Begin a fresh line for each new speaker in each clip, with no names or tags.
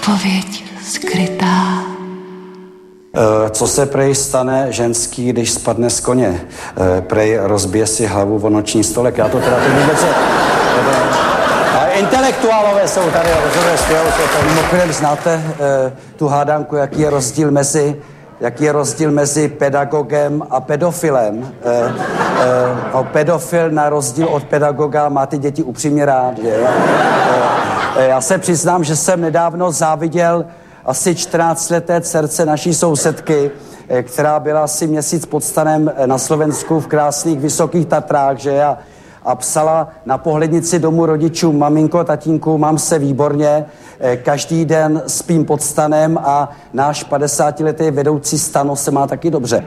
Odpověď skrytá.
Co se prej stane ženský, když spadne z koně? Prej rozbije si hlavu o noční stolek. Já to teda teď vůbec... Ale intelektuálové jsou tady, mimochodem znáte tu hádanku, jaký je rozdíl mezi pedagogem a pedofilem. Pedofil na rozdíl od pedagoga má ty děti upřímně rád. Že? Já se přiznám, že jsem nedávno záviděl asi 14leté dcerce naší sousedky, která byla asi měsíc pod stanem na Slovensku v krásných Vysokých Tatrách, že? A psala na pohlednici domu rodičům: maminko, tatínku, mám se výborně, každý den spím pod stanem a náš 50letý vedoucí stanu se má taky dobře.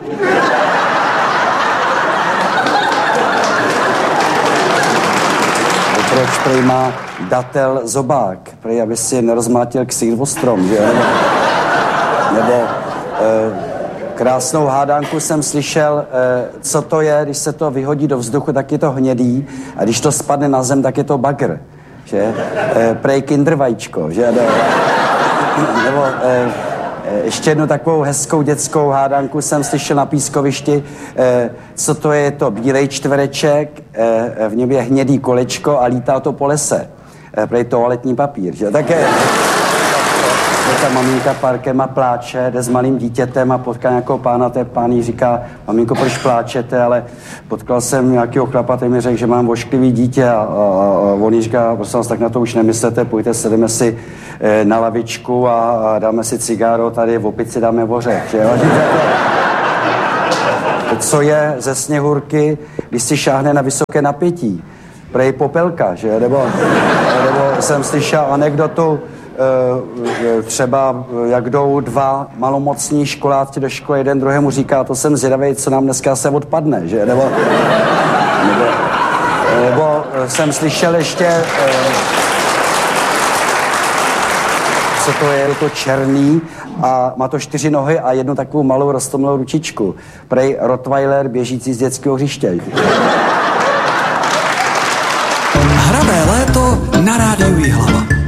Proč prej má datel zobák? Prej, aby si nerozmátil ksír o strom, že? Nebo krásnou hádanku jsem slyšel, co to je, když se to vyhodí do vzduchu, tak je to hnědý, a když to spadne na zem, tak je to bagr, že? Prej kindervajíčko, že? Nebo ještě jednu takovou hezkou dětskou hádanku jsem slyšel na pískovišti, co to je to bílej čtvereček, v něm je hnědý kolečko a lítá to po lese. Prej toaletní papír, že? Tak je ta maminka parkem a pláče, jde s malým dítětem a potká nějakého pána, té pán jí říká: maminko, proč pláčete? Ale potkal jsem nějakého chlapa, ten mi řekl, že mám vošklivý dítě a on jí říká: prosím vás, tak na to už nemyslete, pojďte, sedeme si na lavičku a dáme si cigáro, tady v opici dáme ořech, že jo? Co je ze Sněhurky, když si šáhne na vysoké napětí? Prej popelka, že? Nebo jsem slyšel anekdotu, třeba jak jdou dva malomocní školáci do školy, jeden druhému říká: to jsem zvědavej, co nám dneska se odpadne, že? Nebo jsem slyšel ještě, co to je to černý a má to 4 nohy a jednu takovou malou roztomilou ručičku. Prej Rottweiler běžící z dětského hřiště.
Hravé léto na rádiu Jihlava.